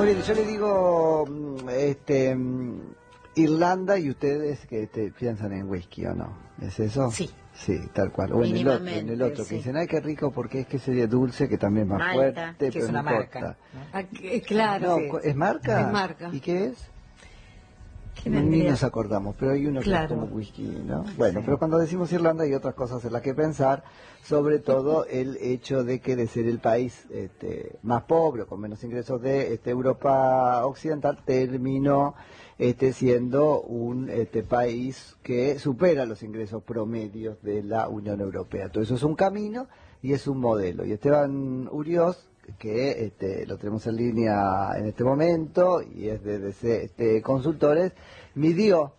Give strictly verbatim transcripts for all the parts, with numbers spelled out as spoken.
Muy bien, yo le digo mm, este mm, Irlanda y ustedes que este, piensan en whisky, ¿o no? ¿Es eso? Sí. Sí, tal cual. O en el otro, en el otro, sí. que dicen, ay, qué rico, porque es que sería dulce, que también es más Malta, fuerte, que pero es una no marca, importa. ¿no? Ah, que- claro. No, Sí. cu- ¿es marca? Es marca. ¿Y qué es? ¿Qué Ni vendría? nos acordamos, pero hay uno Claro. que es como whisky, ¿no? Bueno, Sí. pero cuando decimos Irlanda hay otras cosas en las que pensar, sobre todo el hecho de que de ser el país este, más pobre, con menos ingresos de este, Europa Occidental, terminó este, siendo un este, país que supera los ingresos promedios de la Unión Europea. Todo eso es un camino y es un modelo. Y Esteban Uriós, que este, lo tenemos en línea en este momento y es de D C este, Consultores, midió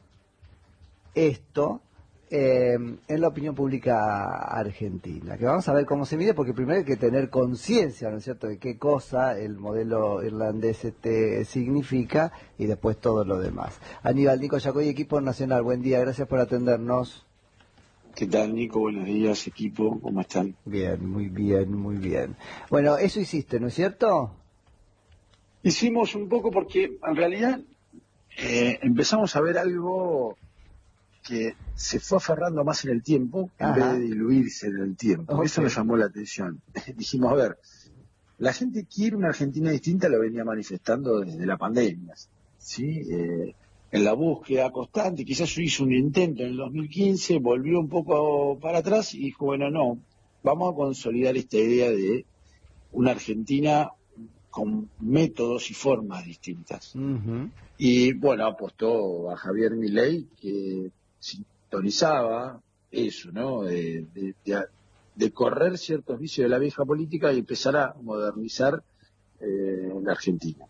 esto eh, en la opinión pública argentina, que vamos a ver cómo se mide, porque primero hay que tener conciencia, ¿no es cierto?, de qué cosa el modelo irlandés este significa y después todo lo demás. Aníbal Nico Yacoy, equipo nacional, buen día, gracias por atendernos. ¿Qué tal, Nico? Buenos días, equipo. ¿Cómo están? Bien, muy bien, muy bien. Bueno, eso hiciste, ¿no es cierto? Hicimos un poco porque, en realidad, eh, empezamos a ver algo que se fue aferrando más en el tiempo, en Ajá. vez de diluirse en el tiempo. Okay. Eso nos llamó la atención. Dijimos, a ver, la gente quiere una Argentina distinta, lo venía manifestando desde la pandemia, ¿sí? Eh, en la búsqueda constante, quizás hizo un intento en el dos mil quince, volvió un poco para atrás y dijo, bueno, no, vamos a consolidar esta idea de una Argentina con métodos y formas distintas. Uh-huh. Y bueno, apostó a Javier Milei, que sintonizaba eso, ¿no? De, de, de, de correr ciertos vicios de la vieja política y empezar a modernizar eh, la Argentina.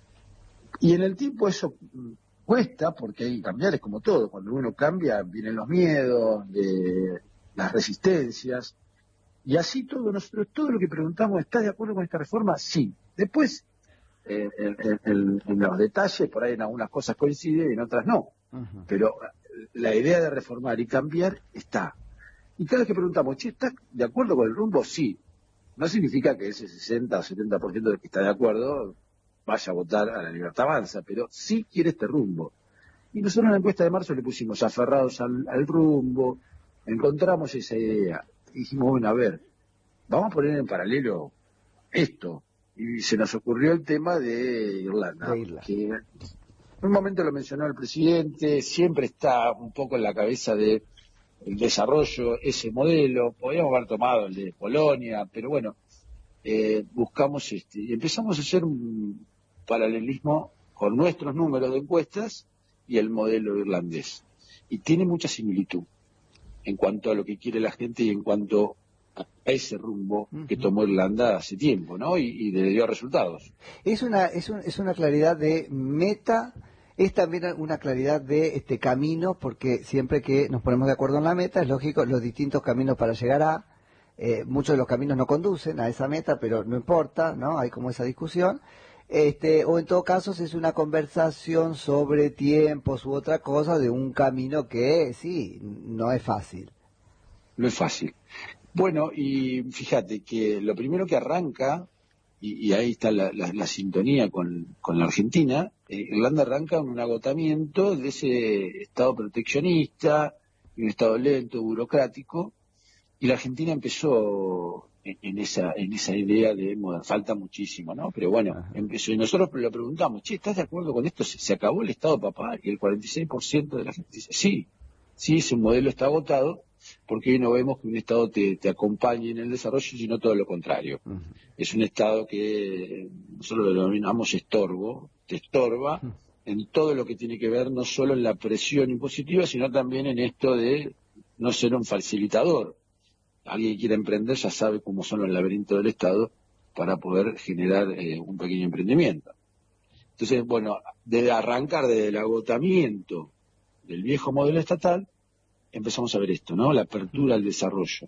Y en el tiempo eso cuesta, porque hay que cambiar, es como todo, cuando uno cambia vienen los miedos, eh, las resistencias, y así todo, nosotros todo lo que preguntamos, ¿estás de acuerdo con esta reforma? Sí. Después, eh, en, en, en los detalles, por ahí en algunas cosas coinciden y en otras no, uh-huh. Pero la idea de reformar y cambiar está. Y cada vez que preguntamos, che, ¿estás de acuerdo con el rumbo? Sí. No significa que ese sesenta o setenta por ciento del que está de acuerdo vaya a votar a la Libertad Avanza, pero sí quiere este rumbo. Y nosotros en la encuesta de marzo le pusimos aferrados al, al rumbo, encontramos esa idea, y dijimos, bueno, a ver, vamos a poner en paralelo esto, y se nos ocurrió el tema de Irlanda, de Irlanda. Que en un momento lo mencionó el presidente, siempre está un poco en la cabeza de el desarrollo, ese modelo, podríamos haber tomado el de Polonia, pero bueno, eh, buscamos este, y empezamos a hacer un paralelismo con nuestros números de encuestas y el modelo irlandés. Y tiene mucha similitud en cuanto a lo que quiere la gente y en cuanto a ese rumbo uh-huh. que tomó Irlanda hace tiempo, ¿no? Y, y le dio resultados. Es una, es, un, es una claridad de meta, es también una claridad de este camino, porque siempre que nos ponemos de acuerdo en la meta, es lógico, los distintos caminos para llegar a, eh, muchos de los caminos no conducen a esa meta, pero no importa, ¿no? Hay como esa discusión. Este, o en todo caso es una conversación sobre tiempos u otra cosa de un camino que sí, no es fácil. No es fácil. Bueno, y fíjate que lo primero que arranca, y, y ahí está la, la, la sintonía con, con la Argentina, eh, Irlanda arranca en un agotamiento de ese estado proteccionista, un estado lento, burocrático, y la Argentina empezó en, en esa en esa idea de bueno, falta muchísimo, ¿no? Pero bueno, Ajá. empezó y nosotros le preguntamos, che, ¿estás de acuerdo con esto? ¿Se, se acabó el Estado papá? Y el cuarenta y seis por ciento de la gente dice, sí, sí, ese modelo está agotado, porque hoy no vemos que un Estado te, te acompañe en el desarrollo, sino todo lo contrario. Uh-huh. Es un Estado que nosotros lo denominamos estorbo, te estorba uh-huh. en todo lo que tiene que ver no solo en la presión impositiva, sino también en esto de no ser un facilitador. Alguien que quiera emprender ya sabe cómo son los laberintos del Estado para poder generar eh, un pequeño emprendimiento. Entonces, bueno, de arrancar desde el agotamiento del viejo modelo estatal, empezamos a ver esto, ¿no? La apertura al desarrollo.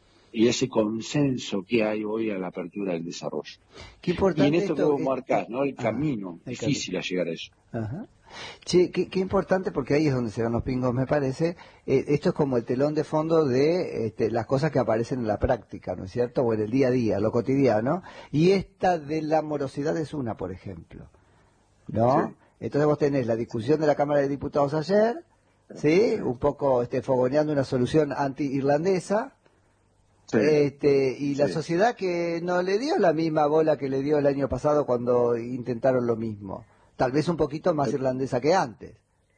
Y ese consenso que hay hoy a la apertura del desarrollo. Qué importante y en esto, esto que vos es... marcás, ¿no? El ah, camino, el difícil camino. a llegar a eso. Ajá. Che, qué, qué importante, porque ahí es donde se dan los pingos, me parece. Eh, esto es como el telón de fondo de este, las cosas que aparecen en la práctica, ¿no es cierto? O en el día a día, lo cotidiano. Y esta de la morosidad es una, por ejemplo. ¿no? Sí. Entonces vos tenés la discusión de la Cámara de Diputados ayer, ¿sí? Un poco este, fogoneando una solución anti-irlandesa, Sí. este, y la Sí. sociedad que no le dio la misma bola que le dio el año pasado cuando intentaron lo mismo. Tal vez un poquito más irlandesa que antes.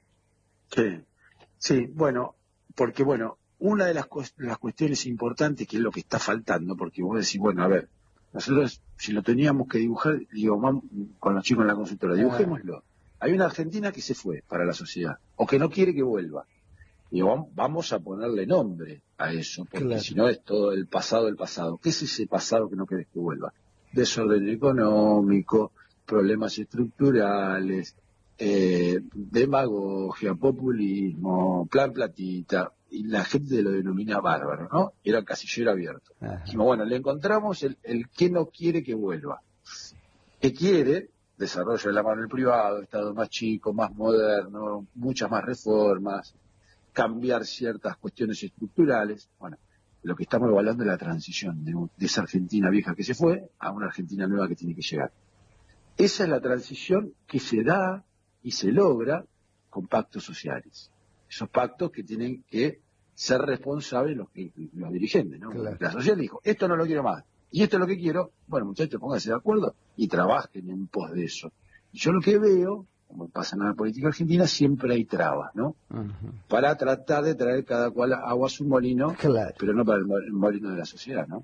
Sí, sí, bueno, porque bueno, una de las, cuest- las cuestiones importantes que es lo que está faltando, porque vos decís, bueno, a ver, nosotros si lo teníamos que dibujar, digo, vamos, con los chicos en la consultora, dibujémoslo. Hay una Argentina que se fue para la sociedad, o que no quiere que vuelva. Digo, vam- vamos a ponerle nombre a eso, porque Claro. si no es todo el pasado del pasado. ¿Qué es ese pasado que no querés que vuelva? Desorden económico, problemas estructurales, eh, demagogia, populismo, plan platita, y la gente lo denomina bárbaro, ¿no? Era casillero abierto. Ajá. Dijimos, bueno, le encontramos el, el que no quiere que vuelva. Que quiere desarrollo de la mano del privado, Estado más chico, más moderno, muchas más reformas, cambiar ciertas cuestiones estructurales. Bueno, lo que estamos evaluando es la transición de, de esa Argentina vieja que se fue a una Argentina nueva que tiene que llegar. Esa es la transición que se da y se logra con pactos sociales. Esos pactos que tienen que ser responsables los, los dirigentes, ¿no? Claro. La sociedad dijo, esto no lo quiero más, y esto es lo que quiero. Bueno, muchachos, pónganse de acuerdo y trabajen en pos de eso. Y yo lo que veo, como pasa en la política argentina, siempre hay trabas, ¿no? Ujú. Para tratar de traer cada cual agua a su molino, Claro. pero no para el mo- el molino de la sociedad, ¿no?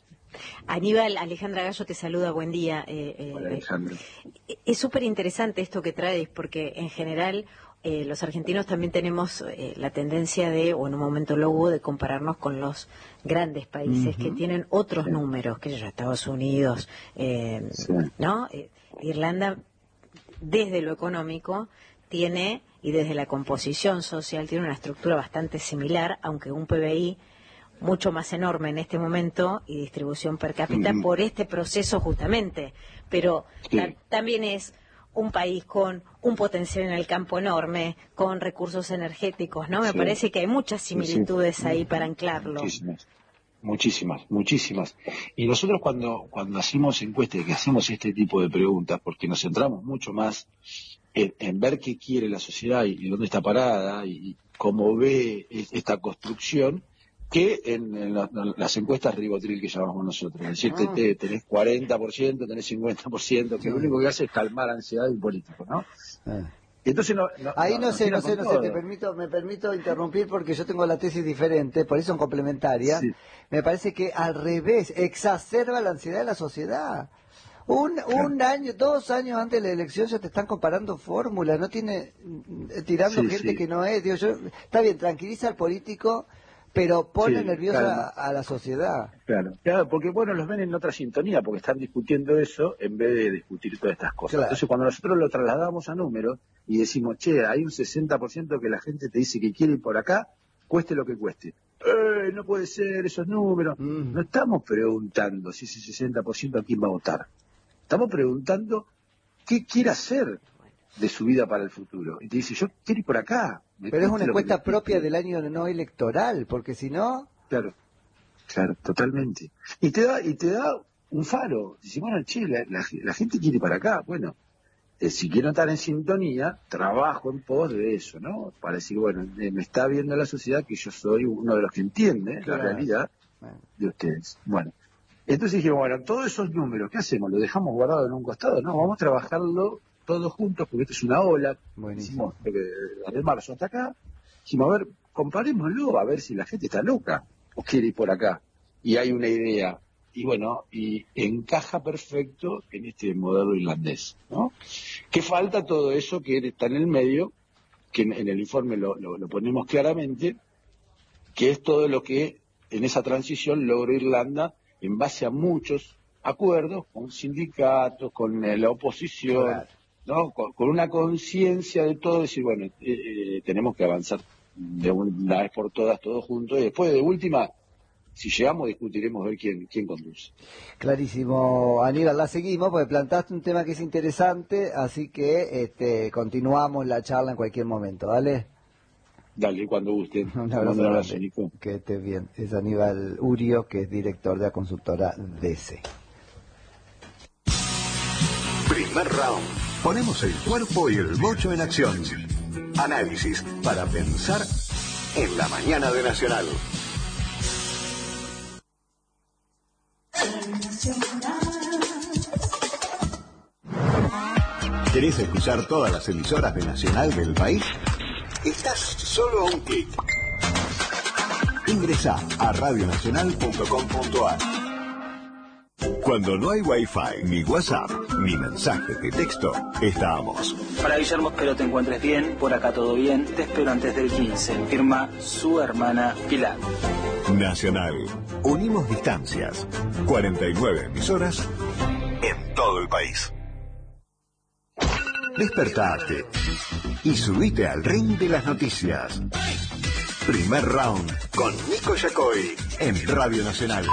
Aníbal, Alejandra Gallo te saluda, buen día. Eh, eh, Hola, Alejandro. eh, es súper interesante esto que traes, porque en general eh, los argentinos también tenemos eh, la tendencia de, o en un momento lo hubo, de compararnos con los grandes países que Ujú. tienen otros Sí. números, que yo, Estados Unidos, eh, Sí. ¿no? Eh, Irlanda, desde lo económico, tiene, y desde la composición social, tiene una estructura bastante similar, aunque un P B I mucho más enorme en este momento y distribución per cápita Ujú. por este proceso justamente, pero Sí. ta- también es un país con un potencial en el campo enorme, con recursos energéticos, ¿no? Me Sí. parece que hay muchas Sí, sí. similitudes ahí para anclarlo. Muchísimas, muchísimas, muchísimas. Y nosotros cuando, cuando hacemos encuestas, que hacemos este tipo de preguntas, porque nos centramos mucho más en, en ver qué quiere la sociedad y, y dónde está parada y, y cómo ve es- esta construcción, que en, en la- en las encuestas ribotril que llamamos nosotros. Es decir, Ah. te- tenés cuarenta por ciento, tenés cincuenta por ciento, que lo único que hace es calmar ansiedad del político, ¿no? Ah. Entonces no, no, Ahí no nos sé, no tiran sé, con no sé, te todo. permito, me permito interrumpir porque yo tengo la tesis diferente, por eso son complementarias. Sí. Me parece que al revés, exacerba la ansiedad de la sociedad. Un, un año, dos años antes de la elección ya te están comparando fórmulas, no tiene, mm, tirando Sí, gente sí. que no es, digo yo, está bien, tranquiliza al político, pero pone Sí, nerviosa calma. a, a la sociedad. Claro, claro, porque bueno, los ven en otra sintonía, porque están discutiendo eso en vez de discutir todas estas cosas. Claro. Entonces, cuando nosotros lo trasladamos a números y decimos, che, hay un sesenta por ciento que la gente te dice que quiere ir por acá, cueste lo que cueste. ¡Eh, no puede ser esos números! Mm. No estamos preguntando si ese sesenta por ciento a quién va a votar. Estamos preguntando qué quiere hacer de su vida para el futuro. Y te dice, yo quiero ir por acá. me Pero es cueste una lo que encuesta me propia cueste. del año no electoral, porque si no, Claro. Claro, totalmente. Y te da, y te da un faro. Dice, bueno, che, la, la- la gente quiere ir para acá. Bueno, eh, si quiero estar en sintonía, trabajo en pos de eso, ¿no? Para decir, bueno, eh, me está viendo la sociedad que yo soy uno de los que entiende Claro. la realidad bueno, de ustedes. Bueno, entonces dije, bueno, todos esos números, ¿qué hacemos? ¿Los dejamos guardados en un costado? No, vamos a trabajarlo todos juntos, porque esto es una ola. buenísimo. Hicimos eh, de marzo hasta acá. Dijimos, a ver, comparémoslo, a ver si la gente está loca o quiere ir por acá. Y hay una idea. Y bueno, y encaja perfecto en este modelo irlandés, ¿no? ¿Qué falta todo eso que está en el medio? Que en, en el informe lo, lo, lo ponemos claramente, que es todo lo que en esa transición logró Irlanda en base a muchos acuerdos con sindicatos, con eh, la oposición, Claro. ¿no? Con, con una conciencia de todo, decir, bueno, eh, eh, tenemos que avanzar de una vez por todas, todos juntos, y después de última, si llegamos, discutiremos ver quién, quién conduce. Clarísimo, Aníbal, la seguimos porque plantaste un tema que es interesante, así que este, continuamos la charla en cualquier momento, ¿vale? Dale, cuando guste. Un Te abrazo, mando un abrazo, grande. Nico. Que estés bien. Es Aníbal Urio, que es director de la consultora D C. Primer round. Ponemos el cuerpo y el bocho en acción. Análisis para pensar en la mañana de Nacional. ¿Querés escuchar todas las emisoras de Nacional del país? Estás solo a un clic. Ingresá a radio nacional punto com punto a r. Cuando no hay Wi-Fi, ni WhatsApp, ni mensajes de texto, estamos. Para Guillermo, espero te encuentres bien, por acá todo bien, te espero antes del quince, firma su hermana Pilar. Nacional, unimos distancias, cuarenta y nueve emisoras en todo el país. Despertate y subite al ring de las noticias. Primer round con Nico Yacoy en Radio Nacional.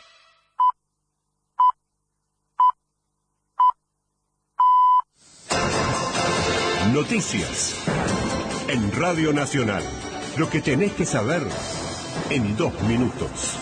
Noticias en Radio Nacional. Lo que tenés que saber en dos minutos.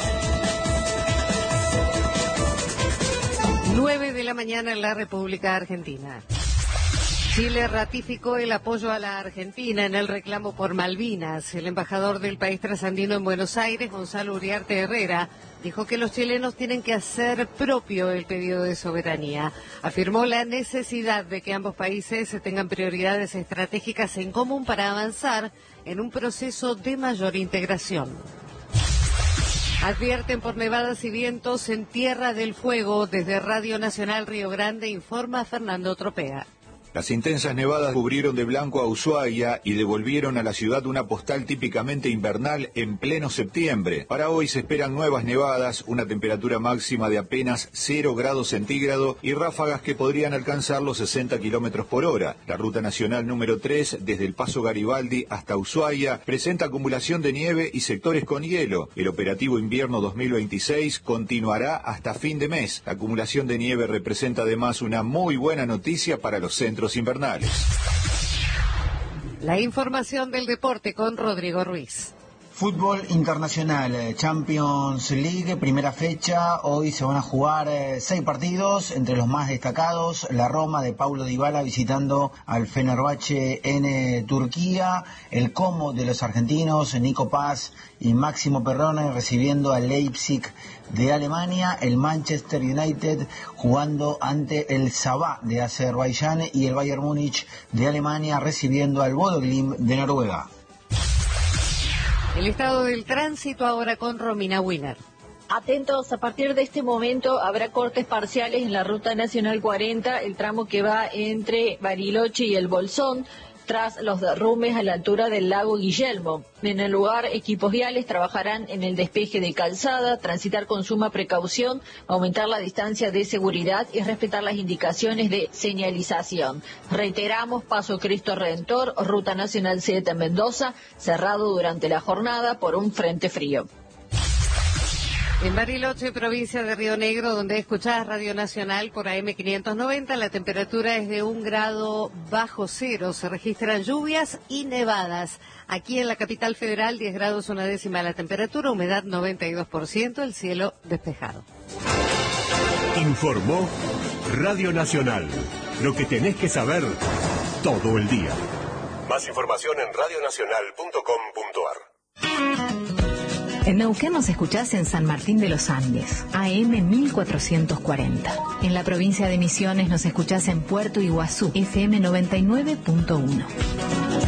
nueve de la mañana en la República Argentina. Chile ratificó el apoyo a la Argentina en el reclamo por Malvinas. El embajador del país trasandino en Buenos Aires, Gonzalo Uriarte Herrera, dijo que los chilenos tienen que hacer propio el pedido de soberanía. Afirmó la necesidad de que ambos países tengan prioridades estratégicas en común para avanzar en un proceso de mayor integración. Advierten por nevadas y vientos en Tierra del Fuego. Desde Radio Nacional Río Grande informa Fernando Tropea. Las intensas nevadas cubrieron de blanco a Ushuaia y devolvieron a la ciudad una postal típicamente invernal en pleno septiembre. Para hoy se esperan nuevas nevadas, una temperatura máxima de apenas cero grados centígrados y ráfagas que podrían alcanzar los sesenta kilómetros por hora. La ruta nacional número tres, desde el Paso Garibaldi hasta Ushuaia, presenta acumulación de nieve y sectores con hielo. El operativo invierno dos mil veintiséis continuará hasta fin de mes. La acumulación de nieve representa además una muy buena noticia para los centros invernales. La información del deporte con Rodrigo Ruiz. Fútbol internacional, Champions League, primera fecha. Hoy se van a jugar eh, seis partidos, entre los más destacados, la Roma de Paulo Dybala visitando al Fenerbahce en eh, Turquía, el Como de los argentinos, Nico Paz y Máximo Perrone recibiendo al Leipzig de Alemania, el Manchester United jugando ante el Sabah de Azerbaiyán y el Bayern Múnich de Alemania recibiendo al Bodo Glimt de Noruega. El estado del tránsito ahora con Romina Wiener. Atentos, a partir de este momento habrá cortes parciales en la Ruta Nacional cuarenta, el tramo que va entre Bariloche y el Bolsón, tras los derrumbes a la altura del lago Guillermo. En el lugar, equipos viales trabajarán en el despeje de calzada, transitar con suma precaución, aumentar la distancia de seguridad y respetar las indicaciones de señalización. Reiteramos, Paso Cristo Redentor, Ruta Nacional siete en Mendoza, cerrado durante la jornada por un frente frío. En Bariloche, provincia de Río Negro, donde escuchás Radio Nacional por A M quinientos noventa, la temperatura es de un grado bajo cero. Se registran lluvias y nevadas. Aquí en la capital federal, diez grados una décima la temperatura, humedad noventa y dos por ciento, el cielo despejado. Informó Radio Nacional. Lo que tenés que saber todo el día. Más información en radio nacional punto com punto a r. En Neuquén nos escuchás en San Martín de los Andes, A M mil cuatrocientos cuarenta. En la provincia de Misiones nos escuchás en Puerto Iguazú, F M noventa y nueve punto uno.